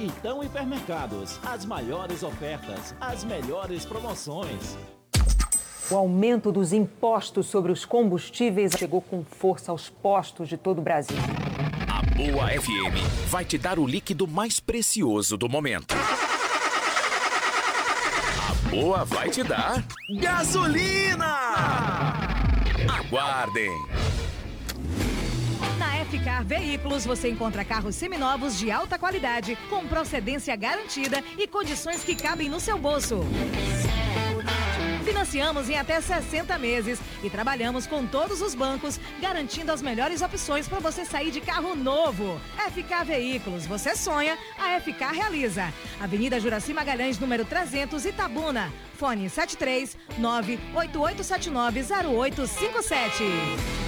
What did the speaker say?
Então Hipermercados, as maiores ofertas, as melhores promoções. O aumento dos impostos sobre os combustíveis chegou com força aos postos de todo o Brasil. A Boa FM vai te dar o líquido mais precioso do momento. A Boa vai te dar gasolina! Aguardem! Na F-Car Veículos você encontra carros seminovos de alta qualidade, com procedência garantida e condições que cabem no seu bolso. Financiamos em até 60 meses e trabalhamos com todos os bancos, garantindo as melhores opções para você sair de carro novo. FK Veículos, você sonha, a FK realiza. Avenida Juraci Magalhães, número 300, Itabuna. Fone 73 988790857.